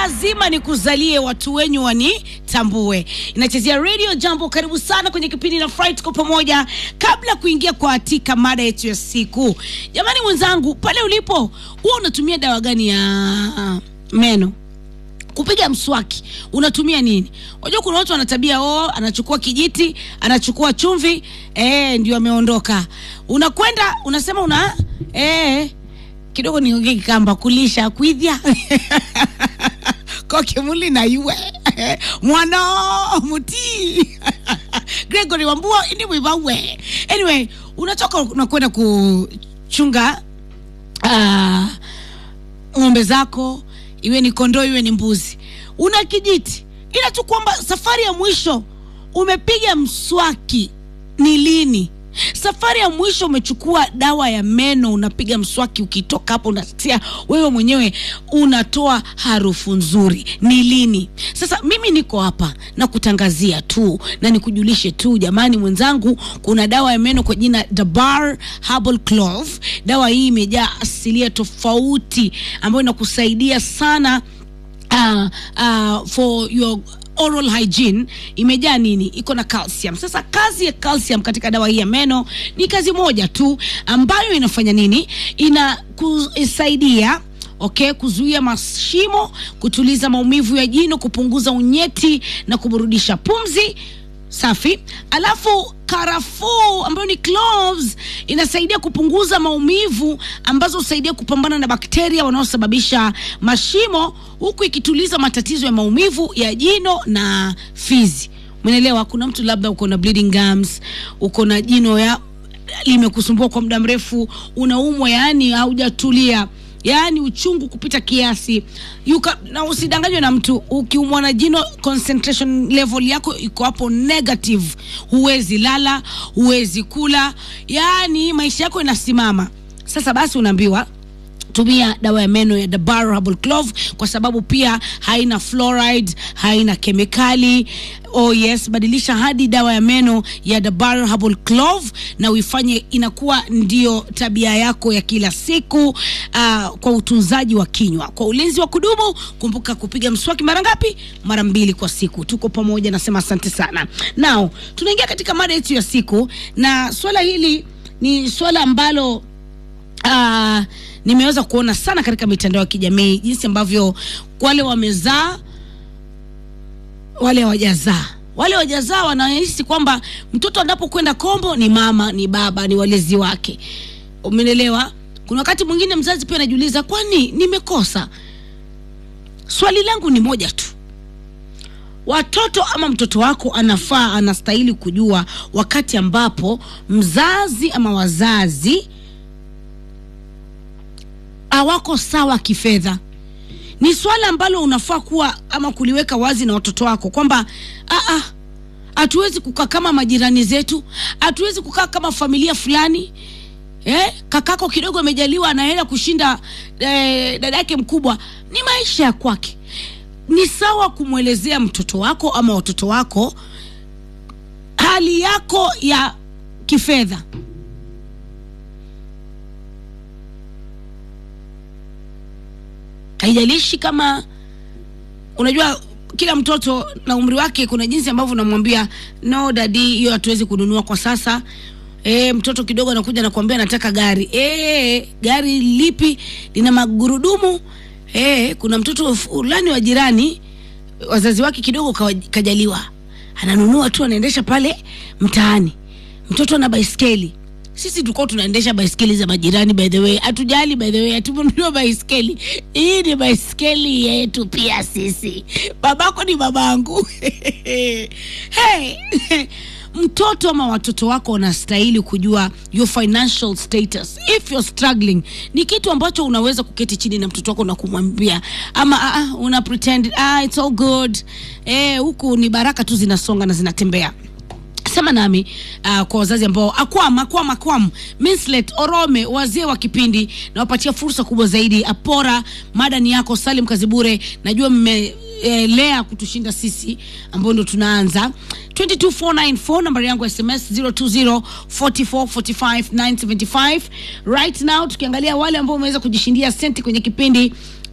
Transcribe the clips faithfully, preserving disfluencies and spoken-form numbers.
lazima nikuzalie watu wenyu wanitambue. Inachezea Radio Jambo, karibu sana kwenye kipindi na Fright kwa pamoja. Kabla kuingia kwa atika mada yetu ya siku, jamani wenzangu, pale ulipo wewe unatumia dawa gani ya meno? Kupiga mswaki unatumia nini? Unajua kuna watu wanatabia oh anachukua kijiti, anachukua chumvi, eh ndio ameondoka. Unakwenda unasema una eh kidogo niongee kamba kulisha kuidhia kwa kimuli na yue mwana muti Gregory Wambua ini mwibawe. Anyway, unatoka unakwenda kuchunga uh, ng'ombe zako, iwe ni kondoo iwe ni mbuzi. Una kijiti, ila tu kwamba safari ya mwisho umepiga mswaki ni lini? Safari ya mwisho umechukua dawa ya meno unapiga mswaki, ukitoka hapo unasikia wewe mwenyewe unatoa harufu nzuri ni lini? Sasa mimi niko hapa na kutangazia tu na nikujulishe tu jamani mwenzangu, kuna dawa ya meno kwa jina Dabar Herbal Clove. Dawa hii imejaa asilia tofauti ambayo inakusaidia sana uh, uh, for your oral hygiene. Imejaa nini? Iko na calcium. Sasa kazi ya calcium katika dawa hii ya meno ni kazi moja tu ambayo inafanya nini? Inakusaidia okay, kuzuia mashimo, kutuliza maumivu ya jino, kupunguza unyeti na kuburudisha pumzi safi. Alafu karafuu ambayo ni cloves inasaidia kupunguza maumivu ambazo husaidia kupambana na bakteria wanaosababisha mashimo, huku ikituliza matatizo ya maumivu ya jino na fizi. Umeelewa? Kuna mtu labda uko na bleeding gums, uko na jino ya limekusumbua kwa muda mrefu, unaumwa yani haujatulia, yani uchungu kupita kiasi. Yuka, na usidanganywe na mtu, ukiumwa na jino concentration level yako iko hapo negative, huwezi lala, huwezi kula, yani maisha yako inasimama. Sasa basi unaambiwa tumia dawa ya meno ya Dabar Herbal Clove kwa sababu pia haina fluoride, haina kemikali. Oh yes, badilisha hadi dawa ya meno ya Dabar Herbal Clove na uifanye inakuwa ndio tabia yako ya kila siku uh, kwa utunzaji wa kinywa. Kwa ulinzi wa kudumu, kumbuka kupiga mswaki mara ngapi? Mara mbili kwa siku. Tuko pamoja, nasema asante sana. Now, tunaingia katika mada yetu ya siku, na swala hili ni swala ambalo uh, nimeweza kuona sana katika mitandao ya kijamii, jinsi ambavyo wale wamezaa wale hawajazaa. Wale hawajazaa wanahisi kwamba mtoto anapokwenda kombo ni mama, ni baba, ni walezi wake. Umeelewa? Kuna wakati mwingine mzazi pia anajiuliza, kwani nimekosa? Swali langu ni moja tu. Watoto ama mtoto wako anafaa anastahili kujua wakati ambapo mzazi ama wazazi hawako sawa kifedha. Ni swala ambalo unafaa kuwa ama kuliweka wazi na watoto wako kwamba a a hatuwezi kukaa kama majirani zetu, hatuwezi kukaa kama familia fulani. Eh, kakako kidogo amejaliwa anaenda kushinda eh, dada yake mkubwa, ni maisha ya kwake. Ni sawa kumuelezea mtoto wako ama watoto wako hali yako ya kifedha. Haijalishi kama unajua kila mtoto na umri wake, kuna jinsi ambavyo unamwambia no daddy, hiyo hatuwezi kununua kwa sasa. Eh, mtoto kidogo anakuja na kuambia nataka gari. Eh, gari lipi? Lina magurudumu. Eh, kuna mtoto fulani wa jirani wazazi wake kidogo kajaliwa, ananunua tu anaendesha pale mtaani. Mtoto na baiskeli. Sisi tulikuwa tunaendesha baiskeli za majirani, by the way. Atujali by the way, atumenunua baiskeli. Hii ni baiskeli yetu pia sisi. Babako ni babangu. Hey, mtoto ama watoto wako wanastahili kujua your financial status. If you're struggling, ni kitu ambacho unaweza kuketi chini na mtoto wako na kumwambia, ama ah, uh, una pretend ah it's all good. Eh, huku ni baraka tu zinasonga na zinatembea. Sema nami uh, kwa wazazi ambao akwam akwam akwam Minslet Orome, wazee wa kipindi, na wapatia fursa kubwa zaidi. Apora mada ni yako. Salim Kazibure, najua mmelea kutushinda sisi ambao ndo tunaanza. two two four nine four nambari yangu S M S zero two zero four four four five nine seven five. Right now tukiangalia wale ambao wameweza kujishindia senti kwenye kipindi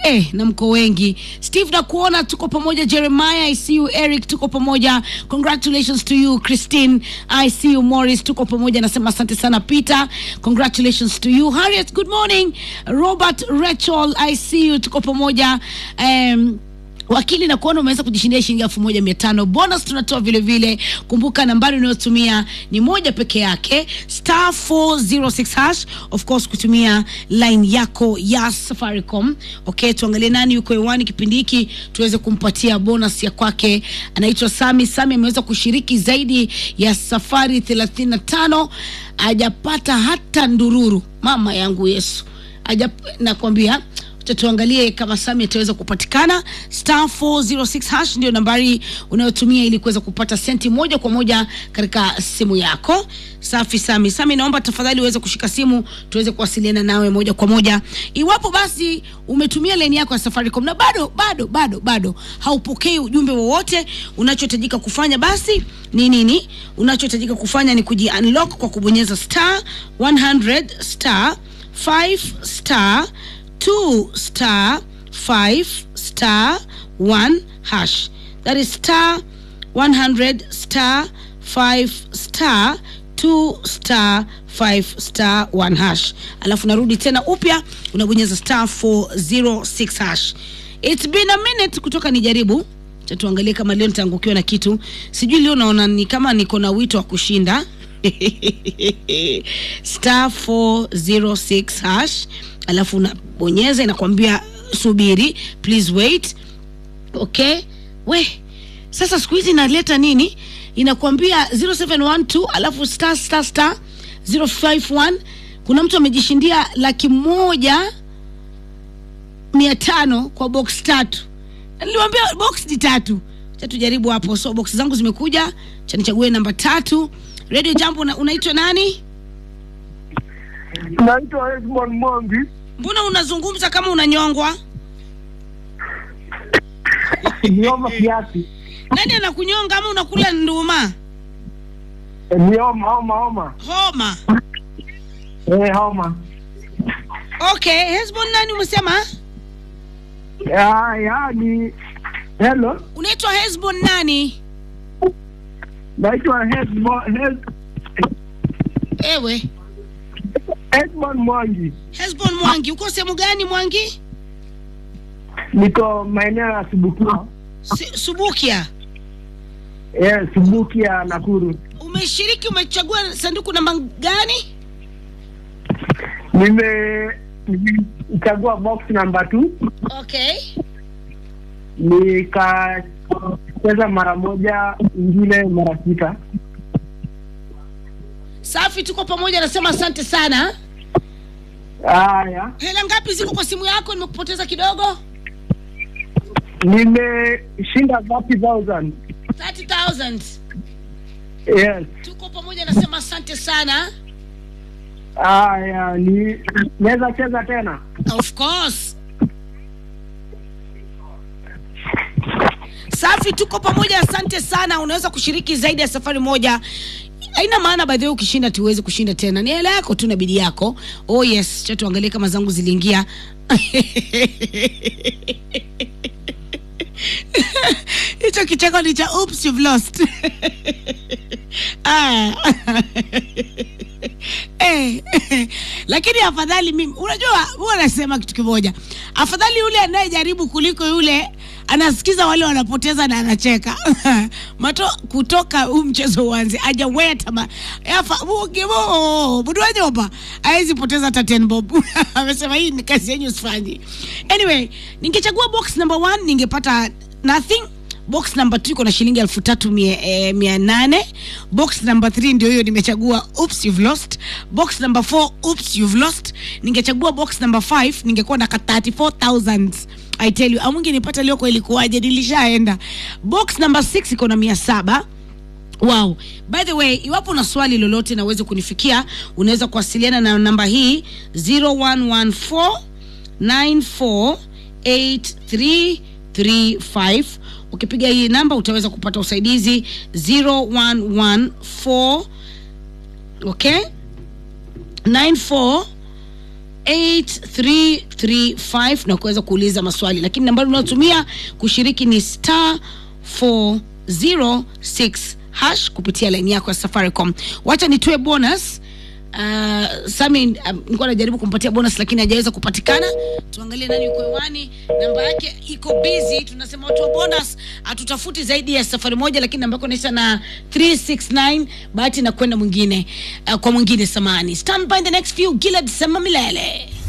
Eh, na mko wengi. Steve na kuona tuko pamoja. Jeremiah, I see you. Eric, tuko pamoja. Congratulations to you. Christine, I see you. Morris, tuko pamoja. Nasema asante sana. Peter, congratulations to you. Harriet, good morning. Robert, Rachel, I see you. Tuko pamoja. Um, Wakili na kuona umeweza kujishindia shilingi elfu moja mia tano. Bonus tunatoa vile vile. Kumbuka nambari unayotumia ni moja peke yake, star four oh six hash. Of course kutumia line yako ya Safaricom. Okay, tuangalie nani yuko hewani kipindi hiki tuweze kumpatia bonus ya kwake. Anaitwa Sami. Sami ameweza kushiriki zaidi ya safari thelathini na tano. Hajapata hata ndururu. Mama yangu Yesu. Hajap nakwambia tuangalie kama Sami ataweza kupatikana. Star four oh six hash ndio nambari unayotumia ili kuweza kupata senti moja kwa moja katika simu yako. Safi Sami. Sami, naomba tafadhali uweze kushika simu tuweze kuwasiliana nawe moja kwa moja. Iwapo basi umetumia line yako ya Safaricom na bado bado bado bado haupokei ujumbe wowote, unachohitajika kufanya basi ni nini? Unachohitajika kufanya ni kuji-unlock kwa kubonyeza star one hundred star five star two star five star one hash. That is star one hundred star five star two star five star one hash. Alafu narudi tena upya unabonyeza star four oh six hash. It's been a minute kutoka nijaribu. Cha tuangalie kama leo nitaangukiwa na kitu. Sijui leo naona ni kama niko na wito wa kushinda. Star four oh six hash. Alafu unabonyeza inakwambia subiri, please wait. Okay, we sasa siku hizi inaleta nini? Inakwambia zero seven one two alafu star star star zero five one. Kuna mtu amejishindia laki moja mia tano kwa box tatu. Niliwaambia box ni tatu. Acha tujaribu hapo. So box zangu zimekuja, acha nichague namba tatu. Radio Jambo, una, unaitwa nani? Naitwa Hesbon Mwangi. Mbona unazungumza kama unanyongwa? Nioma kiasi. Nani anakunyonga ama unakula nduma? Nioma homa homa. Homa. Eh, homa. Okay, Hesbon nani umesema? Ya, ya ni hello. Unaitwa Hesbon nani? Naitwa Hesbon Hes Ewe. Hesbon Mwangi. Hesbon Mwangi, uko sehemu gani Mwangi? Niko maeneo ya Subukia. Si, Subukia. Eh, Subukia Nakuru. Umeshiriki, umechagua sanduku namba gani? Nime nimechagua box number two. Okay. Nikacheza mara moja, ingine mara sita. Safi, tuko pamoja, nasema asante sana. Haya. Hela ngapi ziko kwa simu yako? Nimekupoteza kidogo. Nimeshinda thirty thousand. thirty thousand. Yes. Tuko pamoja, nasema asante sana. Haya, ni naweza cheza tena? Of course. Safi, tuko pamoja, asante sana. Unaweza kushiriki zaidi ya safari moja. Haina maana by the way ukishinda tuweze kushinda tena. Ni hela yako tu na bidii yako. Oh yes, cha tuangalie kama zangu ziliingia. Hicho kicheko ni cha oops you've lost. Ah. Eh, lakini afadhali mimi, unajua huwa nasema kitu kimoja. Afadhali yule anayejaribu kuliko yule anasikiza wale wanapoteza na anacheka. Mato kutoka huu mchezo uanze aja weta ma yafa bugibo budwaje oba haizi poteza hata ten bob. Amesema hii ni kazi yenu sifanyi. Anyway, ningechagua box number one ningepata nothing. Box number two iko na shilingi elfu tatu mia nane. Box number three ndio hiyo nimechagua oops you've lost. Box number four oops you've lost. Ningechagua box number five ningekuwa na thirty-four thousand. I tell you, amungi nipata leo kwa ilikuwaje, nilishaenda. Box number six iko na mia saba. Wow. By the way, iwapo una swali lolote na uweze kunifikia, unaweza kuwasiliana na namba hii zero one one four nine four eight three three five. Ukipiga hii namba utaweza kupata usaidizi zero one one four okay nine four eight three three five na kuweza kuuliza maswali, lakini nambari unayotumia kushiriki ni star four zero six hash kupitia line yako ya Safaricom. Wacha nitoe bonus. Uh, Sami um, nilikuwa najaribu kumpatia bonus lakini hajaweza kupatikana. Tuangalie nani yuko hewani. Namba yake iko busy. Tunasema watu wa bonus atutafuti zaidi ya safari moja, lakini namba yako inaisha na three six nine. Bahati na kwenda mwingine uh, kwa mwingine samani. Stand by the next few. Gilad Sema Milele.